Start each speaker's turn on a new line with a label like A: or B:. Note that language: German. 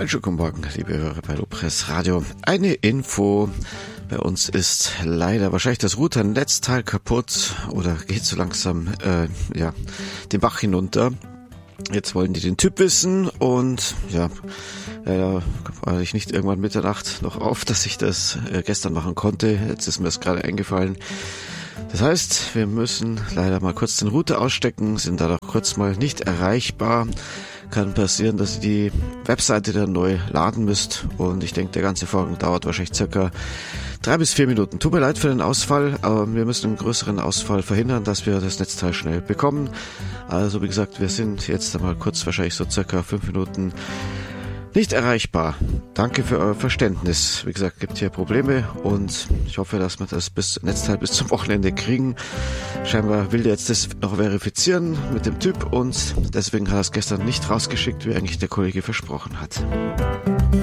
A: Einen schönen guten Morgen, liebe Hörer bei Lobpreis Radio. Eine Info. Bei uns ist leider wahrscheinlich das Router-Netzteil kaputt oder geht so langsam den Bach hinunter. Jetzt wollen die den Typ wissen und war ich nicht irgendwann Mitternacht noch auf, dass ich das gestern machen konnte. Jetzt ist mir das gerade eingefallen. Das heißt, wir müssen leider mal kurz den Router ausstecken, sind da doch kurz mal nicht erreichbar. Kann passieren, dass ihr die Webseite dann neu laden müsst und ich denke, der ganze Vorgang dauert wahrscheinlich circa 3 bis 4 Minuten. Tut mir leid für den Ausfall, aber wir müssen einen größeren Ausfall verhindern, dass wir das Netzteil schnell bekommen. Also wie gesagt, wir sind jetzt einmal kurz wahrscheinlich so circa 5 Minuten nicht erreichbar. Danke für euer Verständnis. Wie gesagt, gibt hier Probleme und ich hoffe, dass wir das Netzteil bis zum Wochenende kriegen. Scheinbar will der jetzt das noch verifizieren mit dem Typ und deswegen hat er es gestern nicht rausgeschickt, wie eigentlich der Kollege versprochen hat.